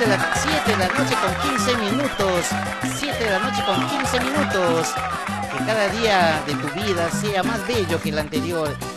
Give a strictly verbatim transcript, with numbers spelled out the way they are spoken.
de las siete de la noche con quince minutos. siete de la noche con quince minutos. Que cada día de tu vida sea más bello que el anterior.